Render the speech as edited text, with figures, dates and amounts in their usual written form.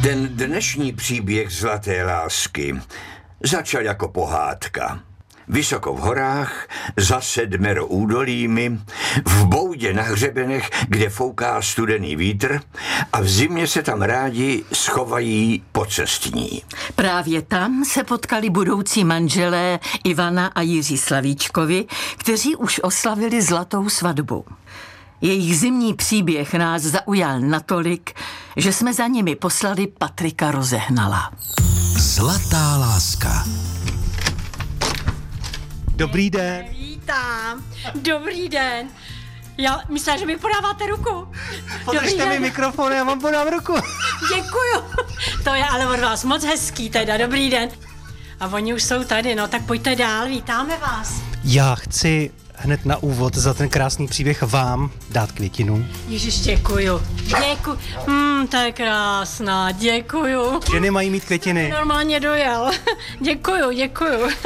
Ten dnešní příběh zlaté lásky začal jako pohádka. Vysoko v horách, za 7 údolími, v boudě na hřebenech, kde fouká studený vítr a v zimě se tam rádi schovají pocestní. Právě tam se potkali budoucí manželé Ivana a Jiří Slavíčkovi, kteří už oslavili zlatou svatbu. Jejich zimní příběh nás zaujal natolik, že jsme za nimi poslali Patrika Rozehnala. Zlatá láska. Dobrý den. Vítám. Dobrý den. Já myslím, že mi podáváte ruku. Podržte mi mikrofon, já vám podám ruku. Děkuju. To je ale od vás moc hezký teda. Dobrý den. A oni už jsou tady, no tak pojďte dál, vítáme vás. Já chci hned na úvod za ten krásný příběh vám dát květinu. Ježiš, děkuju. Děkuju. To je krásná, děkuju. Ženy mají mít květiny. Normálně dojel. Děkuju.